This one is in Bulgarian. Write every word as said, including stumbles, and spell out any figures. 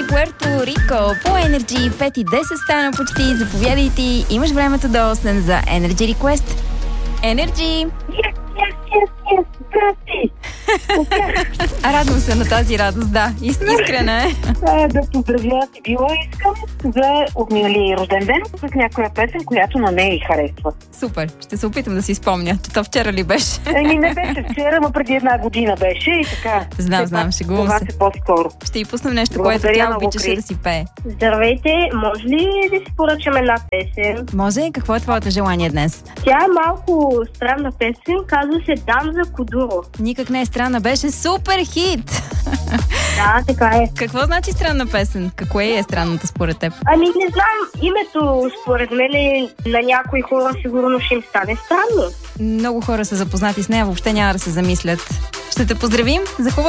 Пуерто Рико по Energy. пет и десет стана почти. Заповядайте. Имаш времето до осем за Energy Request. Energy! Yes, yes, yes, yes. Здрасти! А радвам се на тази радост, да. Ис- искрена е. А, да поздравя Сибила искам за отминали рожден ден с някоя песен, която на нея й харесва. Супер. Ще се опитам да си спомня, че то вчера ли беше? Еми не беше вчера, но преди една година беше и така. Знам, знам, шегувам това се. се по-скоро. Ще й пуснем нещо, Благодаря което тя много, обичаше Крис. да си пее. Здравейте, може ли да си поръчам една песен? Може? Какво е твоето желание днес? Тя е малко странна песен, казва се Дам за Кудуро. Никак не е странна, беше супер хит! Да, така е. Какво значи странна песен? Какво е странната според теб? Ами не знам, името според мен на някои хора сигурно ще им стане странно. Много хора са запознати с нея, въобще няма да се замислят. Ще те поздравим за хубава